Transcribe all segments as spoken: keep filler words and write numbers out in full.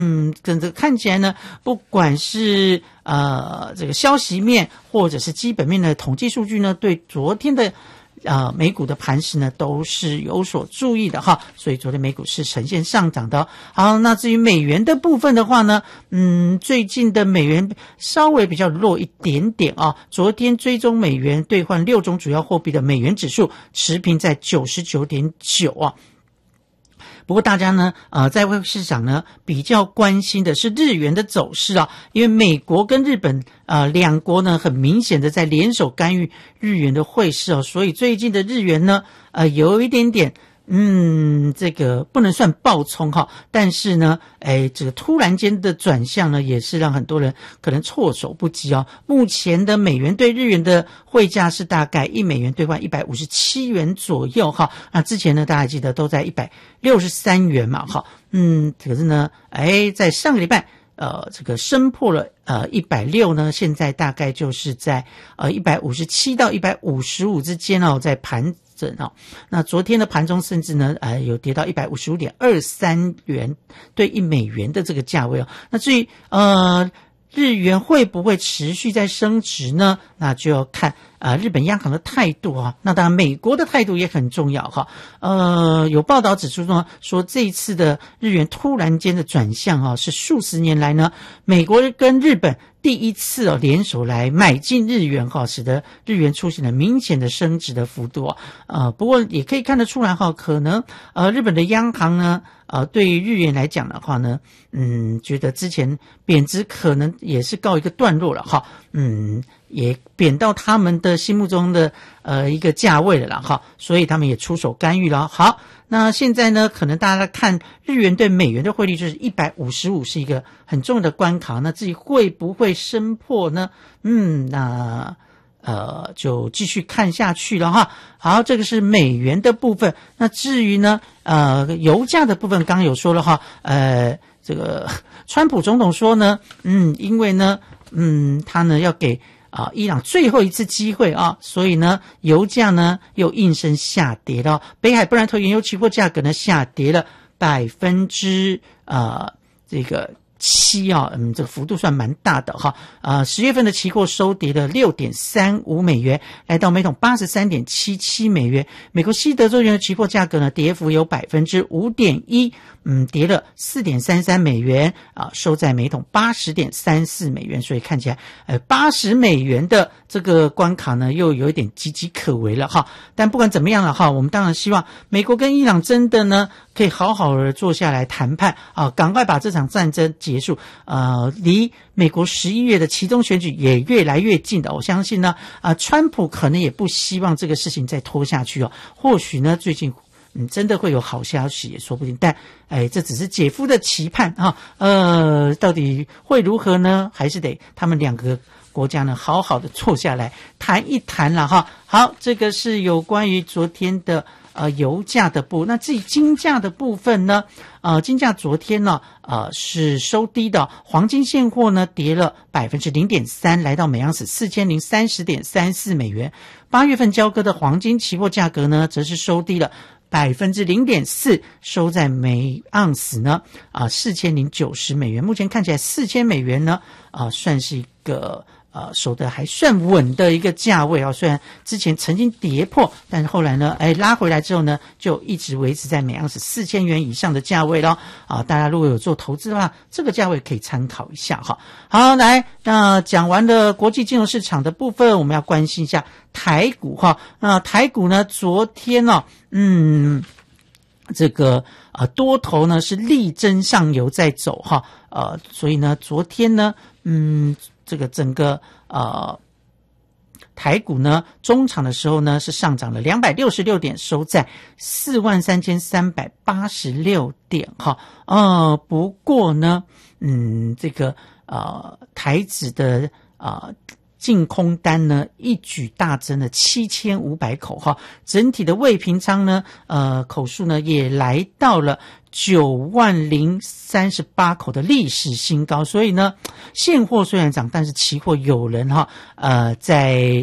嗯，跟这个看起来呢，不管是呃这个消息面或者是基本面的统计数据呢，对昨天的呃美股的盘势呢都是有所注意的哈，所以昨天美股是呈现上涨的。好，那至于美元的部分的话呢，嗯，最近的美元稍微比较弱一点点啊。昨天追踪美元兑换六种主要货币的美元指数持平在 九十九点九 啊。不过大家呢，呃，在外汇市场呢比较关心的是日元的走势啊，因为美国跟日本呃两国呢很明显的在联手干预日元的汇市哦，所以最近的日元呢，呃，有一点点。嗯，这个不能算暴冲哈，但是呢，哎，这个突然间的转向呢，也是让很多人可能措手不及哦。目前的美元对日元的汇价是大概一美元兑换一百五十七元左右哈。那之前呢，大家记得都在一百六十三元嘛哈。嗯，可是呢，哎，在上个礼拜。呃，这个升破了呃一百六十呢，现在大概就是在呃一百五十七到一百五十五之间哦，在盘整哦。那昨天的盘中甚至呢，呃有跌到一百五十五点二三元对一美元的这个价位哦。那至于呃日元会不会持续在升值呢？那就要看啊、呃、日本央行的态度啊。那当然美国的态度也很重要哈。呃，有报道指出呢，说这一次的日元突然间的转向啊，是数十年来呢，美国跟日本第一次哦联手来买进日元哈，使得日元出现了明显的升值的幅度啊。呃，不过也可以看得出来哈，可能呃日本的央行呢。呃，对于日元来讲的话呢，嗯，觉得之前贬值可能也是告一个段落了哈，嗯，也贬到他们的心目中的呃一个价位了啦哈，所以他们也出手干预了。好，那现在呢，可能大家看日元对美元的汇率就是一百五十五是一个很重要的关卡，那至于会不会升破呢？嗯，那。呃，就继续看下去了哈。好，这个是美元的部分。那至于呢，呃，油价的部分，刚刚有说了哈。呃，这个川普总统说呢，嗯，因为呢，嗯，他呢要给啊、呃、伊朗最后一次机会啊，所以呢，油价呢又应声下跌了。北海布兰特原油期货价格呢下跌了百分之呃这个。七啊，嗯，这个幅度算蛮大的哈。呃，十月份的期货收跌了 六点三五美元，来到每桶 八十三点七七美元。美国西德州原油期货价格呢，跌幅有 百分之五点一， 嗯，跌了 四点三三美元啊，收在每桶 八十点三四美元。所以看起来，呃，八十美元的这个关卡呢，又有一点岌岌可危了哈。但不管怎么样了哈，我们当然希望美国跟伊朗真的呢，可以好好的坐下来谈判啊，赶快把这场战争结束。呃，离美国十一月的期中选举也越来越近的，我相信呢，啊、呃，川普可能也不希望这个事情再拖下去哦。或许呢，最近嗯真的会有好消息也说不定，但哎，这只是姐夫的期盼啊。呃，到底会如何呢？还是得他们两个国家呢好好的坐下来谈一谈了哈。好，这个是有关于昨天的。呃，油价的部，那至于金价的部分呢？呃，金价昨天呢，呃，是收低的，黄金现货呢跌了百分之零点三，来到每盎司四千零三十点三四美元。八月份交割的黄金期货价格呢，则是收低了百分之零点四，收在每盎司呢啊四千零九十美元。目前看起来四千美元呢，啊、呃，算是一个。呃，守得还算稳的一个价位啊，虽然之前曾经跌破，但是后来呢，哎，拉回来之后呢，就一直维持在每盎司四千元以上的价位咯。啊，大家如果有做投资的话，这个价位可以参考一下哈。好，来，那讲完了国际金融市场的部分，我们要关心一下台股哈。那台股呢，昨天呢、哦，嗯。这个呃多头呢是力争上游在走哈，呃，所以呢，昨天呢，嗯，这个整个呃台股呢，中场的时候呢是上涨了两百六十六点，收在四万三千三百八十六点哈。呃，不过呢，嗯，这个呃台指的呃。净空单呢一举大增了七千五百口哈，整体的未平仓呢呃口数呢也来到了九万零三十八口的历史新高，所以呢现货虽然涨，但是期货有人哈呃在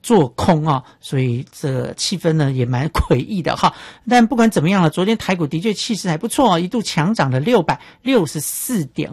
做空啊，所以这个气氛呢也蛮诡异的哈。但不管怎么样了，昨天台股的确气势还不错，一度强涨了六百六十四点。